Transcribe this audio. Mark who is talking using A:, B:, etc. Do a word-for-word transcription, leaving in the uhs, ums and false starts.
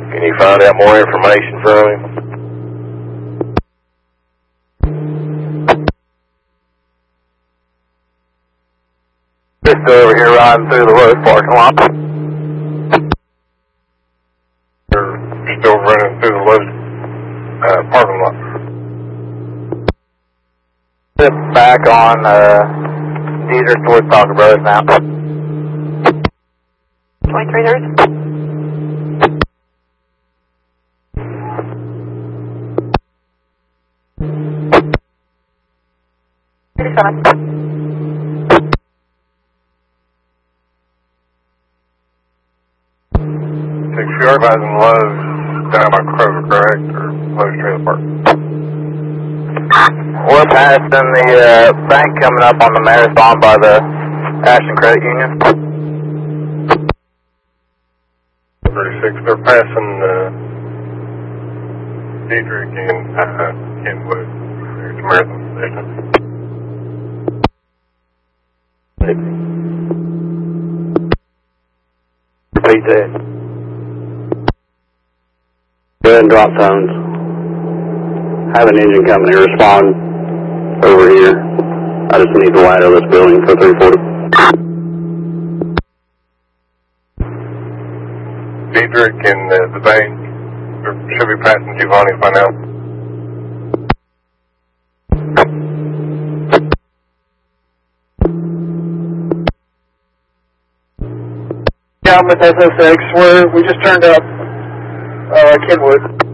A: Can you find out more information from him? Just over here riding through the Lowe's parking lot. You're still running through the Lowe's uh, parking lot. Back on uh, Dieter towards Talker Brothers now.
B: twenty-three thirty. thirty-seven.
A: Six yard advising Lowe's down by Kroger, correct? Or Lowe's Trailer Park? We're passing the uh, bank coming up on the Marathon by the Ashton Credit Union. thirty-six, they're passing uh, Diedrich and uh, Kenwood. There's the Marathon station. Repeat that. Go ahead and drop zones. Have an engine company respond over here. I just need the light of this building for three forty. Diedrich and uh, the bank should be passing Giovanni by now.
C: Yeah, I'm with S S X. We're, we just turned up uh, Kenwood.